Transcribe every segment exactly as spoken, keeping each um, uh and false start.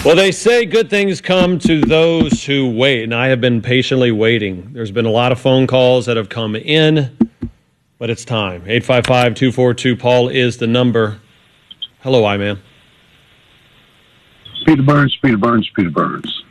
Well, they say good things come to those who wait, and I have been patiently waiting. There's been a lot of phone calls that have come in, but it's time. eight five five, two four two, Paul is the number. Hello, I-Man. Peter Burns, Peter Burns, Peter Burns.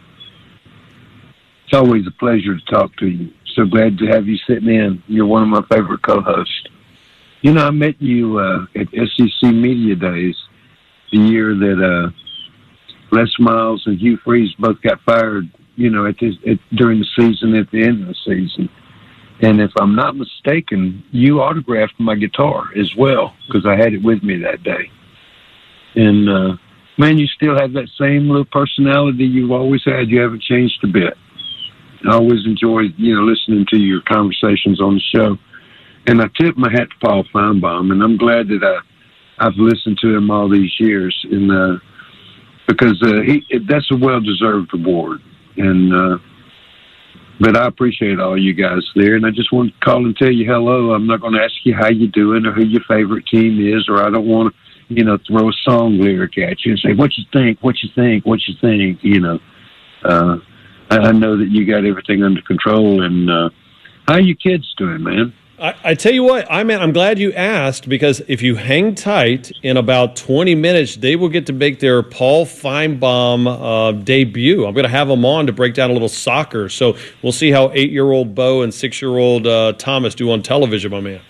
It's always a pleasure to talk to you. So glad to have you sitting in. You're one of my favorite co-hosts. You know, I met you uh, at S E C Media Days the year that uh, Les Miles and Hugh Freeze both got fired, you know, at this, at, during the season, at the end of the season. And if I'm not mistaken, you autographed my guitar as well, because I had it with me that day. And, uh, man, you still have that same little personality you've always had. You haven't changed a bit. I always enjoyed, you know, listening to your conversations on the show. And I tip my hat to Paul Feinbaum, and I'm glad that I, I've listened to him all these years. And, uh, because uh, he, that's a well-deserved award. And uh, but I appreciate all you guys there, and I just want to call and tell you hello. I'm not going to ask you how you're doing or who your favorite team is, or I don't want to, you know, throw a song lyric at you and say, what you think, what you think, what you think, you know. Uh, I, I know that you got everything under control. And uh, how are your kids doing, man? I, I tell you what, I mean, I'm glad you asked, because if you hang tight, in about twenty minutes, they will get to make their Paul Feinbaum uh, debut. I'm going to have them on to break down a little soccer. So we'll see how eight-year-old Bo and six-year-old uh, Thomas do on television, my man.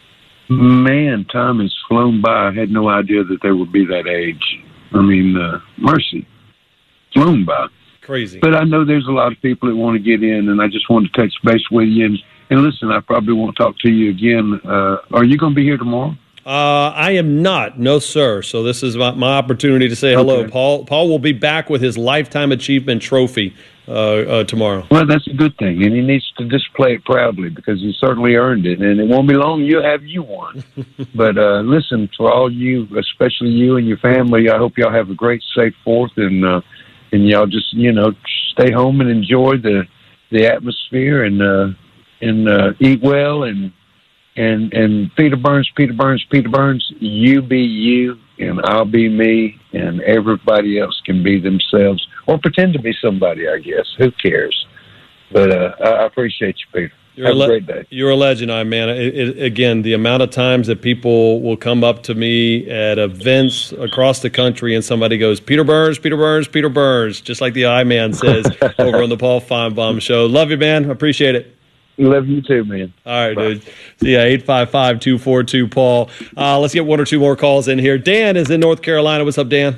Man, time has flown by. I had no idea that they would be that age. I mean, uh, mercy, flown by. Crazy. But I know there's a lot of people that want to get in, and I just want to touch base with you. And, and listen, I probably won't talk to you again. Uh, are you going to be here tomorrow? Uh, I am not. No, sir. So this is my, my opportunity to say hello. Okay. Paul Paul will be back with his Lifetime Achievement Trophy uh, uh, tomorrow. Well, that's a good thing, and he needs to display it proudly, because he certainly earned it, and it won't be long you'll have you one. But uh, listen, for all you, especially you and your family, I hope y'all have a great, safe Fourth, and uh, and y'all just, you know, stay home and enjoy the the atmosphere, and uh, and uh, eat well, and and and Peter Burns, Peter Burns, Peter Burns, you be you, and I'll be me, and everybody else can be themselves, or pretend to be somebody, I guess. Who cares? But uh, I appreciate you, Peter. You're Have a, le- a great day. You're a legend, I man. It, it, again, the amount of times that people will come up to me at events across the country and somebody goes, Peter Burns, Peter Burns, Peter Burns, just like the I-Man says over on the Paul Feinbaum Show. Love you, man. Appreciate it. Love you too, man. All right, Bye. dude. See ya, eight five five, two four two, Paul. Uh, let's get one or two more calls in here. Dan is in North Carolina. What's up, Dan?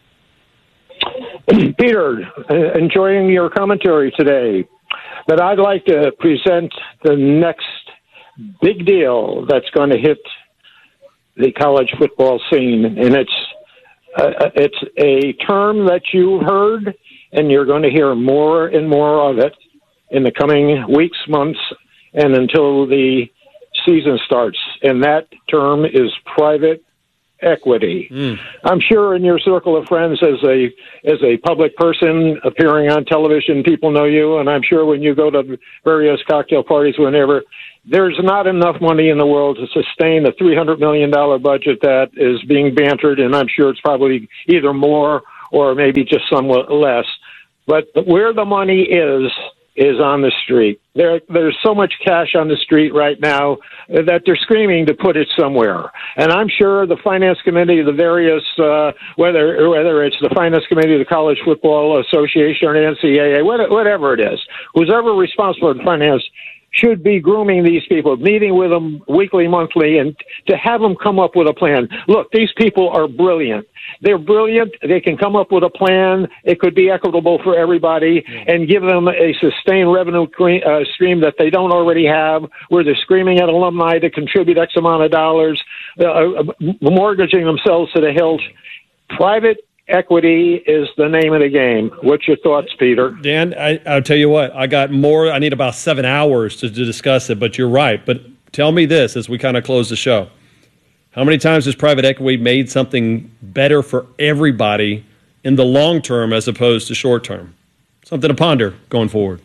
Peter, uh, enjoying your commentary today. But I'd like to present the next big deal that's going to hit the college football scene, and it's uh, it's a term that you heard, and you're going to hear more and more of it in the coming weeks, months, and until the season starts. And that term is private equity. Mm. I'm sure in your circle of friends, as a as a public person appearing on television, people know you, and I'm sure when you go to various cocktail parties, whenever, there's not enough money in the world to sustain a three hundred million dollars budget that is being bantered, and I'm sure it's probably either more or maybe just somewhat less. But where the money is, is on the street. There, there's so much cash on the street right now that they're screaming to put it somewhere. And I'm sure the finance committee, the various, uh, whether whether it's the finance committee, the College Football Association, or N C double A, whatever it is, who's ever responsible for finance should be grooming these people, meeting with them weekly, monthly, and to have them come up with a plan. Look, these people are brilliant. They're brilliant. They can come up with a plan. It could be equitable for everybody and give them a sustained revenue cre- uh, stream that they don't already have, where they're screaming at alumni to contribute X amount of dollars, uh, mortgaging themselves to the hilt. Private equity is the name of the game. What's your thoughts, Peter? Dan, I, I'll tell you what, I got more, I need about seven hours to, to discuss it, but you're right. But tell me this as we kind of close the show. How many times has private equity made something better for everybody in the long term as opposed to short term? Something to ponder going forward.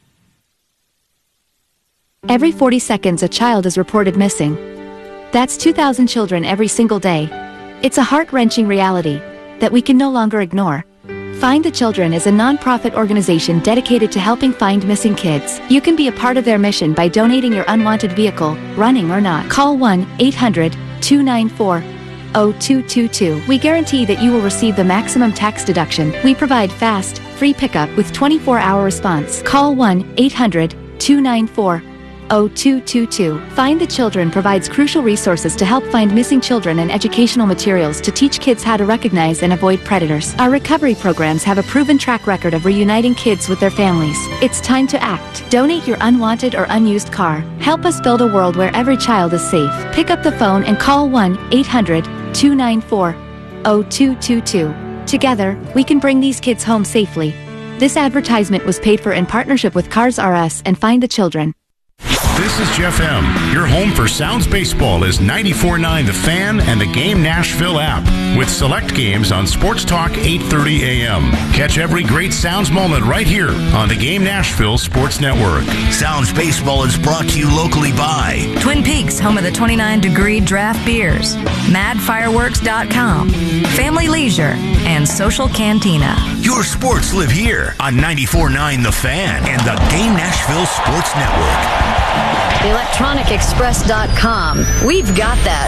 Every forty seconds, a child is reported missing. That's two thousand children every single day. It's a heart-wrenching reality that we can no longer ignore. Find the Children is a nonprofit organization dedicated to helping find missing kids. You can be a part of their mission by donating your unwanted vehicle, running or not. Call one eight hundred two nine four zero two two two. We guarantee that you will receive the maximum tax deduction. We provide fast, free pickup with twenty-four hour response. Call one eight hundred two nine four zero two two two. Find the Children provides crucial resources to help find missing children and educational materials to teach kids how to recognize and avoid predators. Our recovery programs have a proven track record of reuniting kids with their families. It's time to act. Donate your unwanted or unused car. Help us build a world where every child is safe. Pick up the phone and call one eight hundred two nine four zero two two two. Together, we can bring these kids home safely. This advertisement was paid for in partnership with Cars R Us and Find the Children. This is Jeff M. Your home for Sounds Baseball is ninety-four point nine The Fan and the Game Nashville app with select games on Sports Talk eight thirty a.m. Catch every great Sounds moment right here on the Game Nashville Sports Network. Sounds Baseball is brought to you locally by Twin Peaks, home of the twenty-nine degree draft beers, mad fireworks dot com, Family Leisure, and Social Cantina. Your sports live here on ninety-four point nine The Fan and the Game Nashville Sports Network. electronic express dot com. We've got that.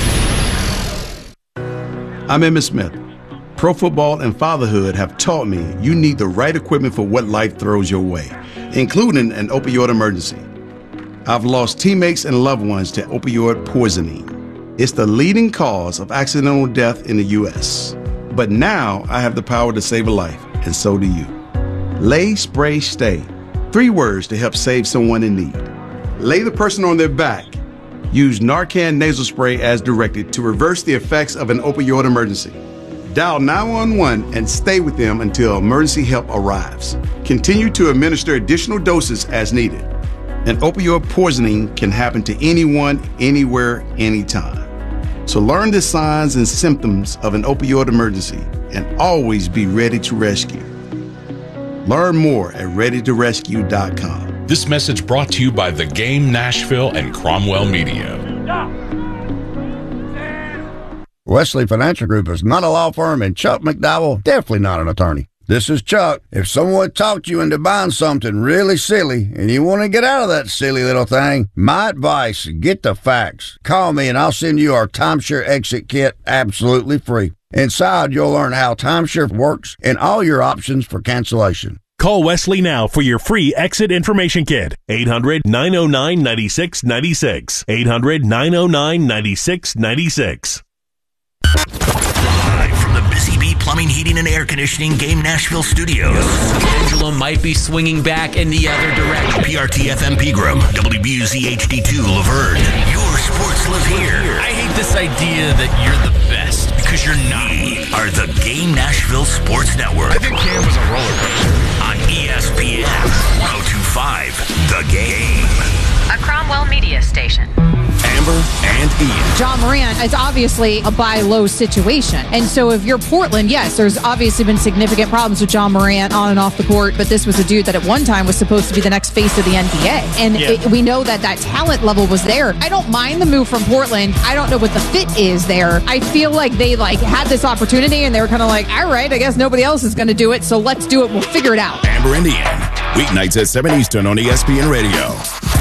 I'm Emmitt Smith. Pro football and fatherhood have taught me you need the right equipment for what life throws your way, including an opioid emergency. I've lost teammates and loved ones to opioid poisoning. It's the leading cause of accidental death in the U S. But now I have the power to save a life, and so do you. Lay, Spray, Stay. Three words to help save someone in need. Lay the person on their back. Use Narcan nasal spray as directed to reverse the effects of an opioid emergency. Dial nine one one and stay with them until emergency help arrives. Continue to administer additional doses as needed. An opioid poisoning can happen to anyone, anywhere, anytime. So learn the signs and symptoms of an opioid emergency and always be ready to rescue. Learn more at ready to rescue dot com. This message brought to you by The Game Nashville and Cromwell Media. Wesley Financial Group is not a law firm, and Chuck McDowell definitely not an attorney. This is Chuck. If someone talked you into buying something really silly and you want to get out of that silly little thing, my advice, get the facts. Call me and I'll send you our timeshare exit kit absolutely free. Inside, you'll learn how timeshare works and all your options for cancellation. Call Wesley now for your free exit information kit. eight hundred nine oh nine nine six nine six. eight hundred nine oh nine nine six nine six. Live from the Busy Bee Plumbing, Heating, and Air Conditioning Game Nashville Studios. Pendulum might be swinging back in the other direction. P R T F M Pegram, W B U Z H D two Laverne. Your sports live here. I hate this idea that you're the best because you're not. We are the Game Nashville Sports Network. I think Cam was a roller coaster. On E S P N one oh two point five, The Game. A Cromwell Media Station. Amber and Ian. Ja Morant, it's obviously a buy low situation. And so if you're Portland, yes, there's obviously been significant problems with Ja Morant on and off the court, but this was a dude that at one time was supposed to be the next face of the N B A. And yeah. it, we know that that talent level was there. I don't mind the move from Portland. I don't know what the fit is there. I feel like they like had this opportunity and they were kind of like, all right, I guess nobody else is going to do it, so let's do it. We'll figure it out. Amber and Ian, weeknights at seven Eastern on E S P N Radio.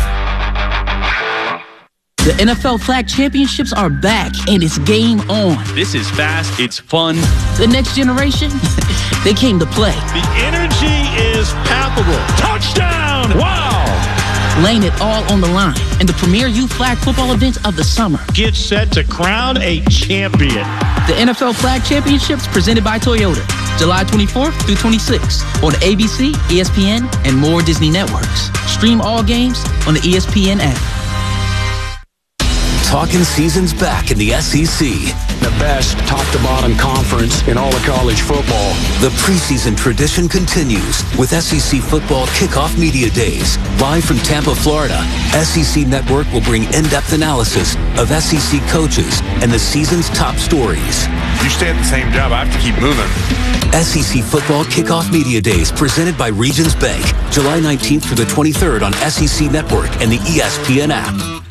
The N F L Flag Championships are back, and it's game on. This is fast. It's fun. The next generation, they came to play. The energy is palpable. Touchdown! Wow! Laying it all on the line in the premier youth flag football event of the summer. Get set to crown a champion. The N F L Flag Championships presented by Toyota. July twenty-fourth through twenty-sixth on A B C, E S P N, and more Disney networks. Stream all games on the E S P N app. Talking season's back in the S E C. The best top-to-bottom conference in all of college football. The preseason tradition continues with S E C Football Kickoff Media Days. Live from Tampa, Florida, S E C Network will bring in-depth analysis of S E C coaches and the season's top stories. You stay at the same job, I have to keep moving. S E C Football Kickoff Media Days presented by Regions Bank. July nineteenth through the twenty-third on S E C Network and the E S P N app.